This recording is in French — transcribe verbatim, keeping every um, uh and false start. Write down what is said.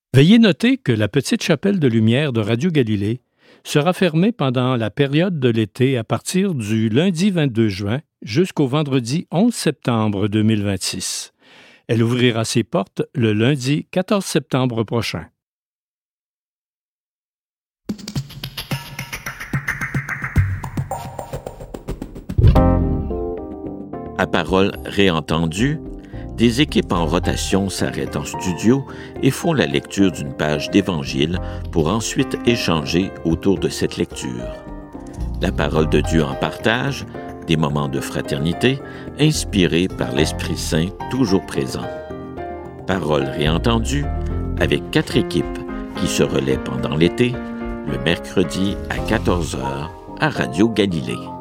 Veuillez noter que la petite chapelle de lumière de Radio Galilée sera fermée pendant la période de l'été à partir du lundi vingt-deux juin jusqu'au vendredi onze septembre deux mille vingt-six. Elle ouvrira ses portes le lundi quatorze septembre prochain. À parole réentendue, des équipes en rotation s'arrêtent en studio et font la lecture d'une page d'Évangile pour ensuite échanger autour de cette lecture. La parole de Dieu en partage, des moments de fraternité, inspirés par l'Esprit Saint toujours présent. Parole réentendue, avec quatre équipes qui se relaient pendant l'été, le mercredi à quatorze heures à Radio Galilée.